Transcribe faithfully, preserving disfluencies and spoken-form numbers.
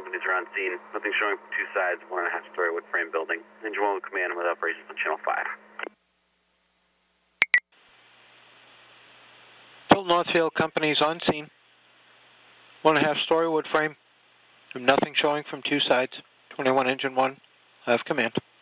companies are on scene. Nothing showing from two sides, one and a half story wood frame building. Engine one will command with operations on channel five. Tilton Northfield companies on scene. One and a half story wood frame. Nothing showing from two sides. twenty-one engine one, I have command.